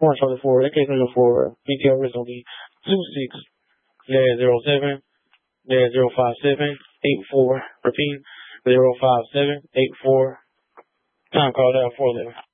One Charlie 4, that case number for BTO original be 26-057-057-84. Repeat, 057-84. Time called out 411.